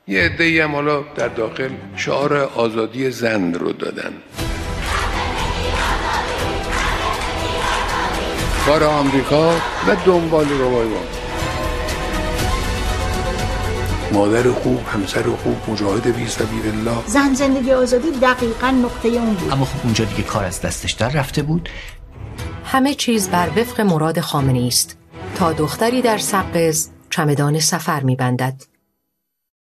یه عده‌ای هم حالا در داخل شعار آزادی زن رو دادن. کار آمریکا و دنبال روایات. مادر خوب، همسر خوب، مجاهد فی سبیل الله. زن زندگی آزادی دقیقاً نقطه اون بود. اما خب اونجا دیگه کار از دستش در رفته بود. همه چیز بر وفق مراد خامنه‌ای است تا دختری در سقز چمدان سفر می‌بندد.